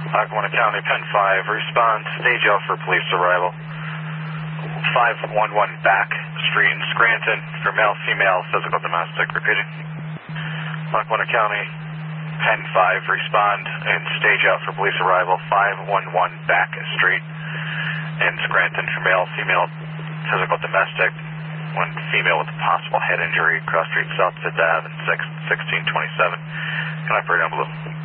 Lackawanna County, Pen 5, respond, stage out for police arrival. 511 Back Street in Scranton for male, female, physical, domestic. Repeating. Lackawanna County, Pen 5, respond and stage out for police arrival. 511 Back Street in Scranton for male, female, physical, domestic. One female with a possible head injury, cross street South 5th Ave, 1627. Can I put it down below?